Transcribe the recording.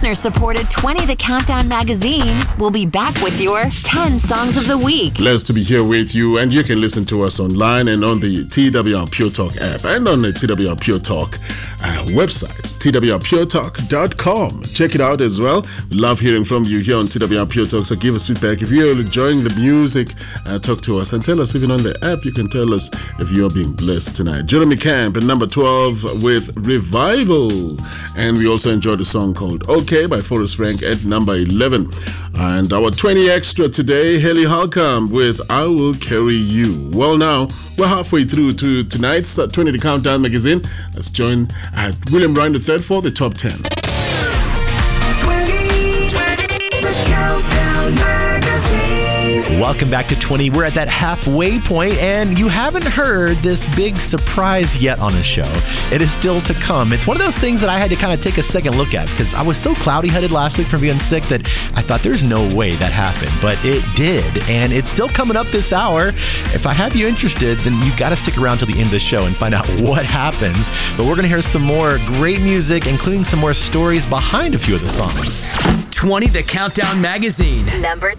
listener-supported 20 The Countdown magazine will be back with your 10 songs of the week. Blessed to be here with you, and you can listen to us online and on the TWR Pure Talk app and on the TWR Pure Talk website, twrpuretalk.com. Check it out as well. We love hearing from you here on TWR Pure Talk, so give us feedback. If you're enjoying the music, talk to us and tell us, even on the app, you can tell us if you're being blessed tonight. Jeremy Camp at number 12 with Revival. And we also enjoyed a song called OK by Forrest Frank at number 11. And our 20 extra today, Haley Holcomb with I Will Carry You. Well, now we're halfway through to tonight's 20 The Countdown magazine. Let's join William Ryan III for the top 10. 20 The Countdown magazine. Welcome back to 20. We're at that halfway point, and you haven't heard this big surprise yet on the show. It is still to come. It's one of those things that I had to kind of take a second look at because I was so cloudy-headed last week from being sick that I thought there's no way that happened, but it did, and it's still coming up this hour. If I have you interested, then you got to stick around till the end of the show and find out what happens. But we're going to hear some more great music, including some more stories behind a few of the songs. 20 The Countdown magazine. Number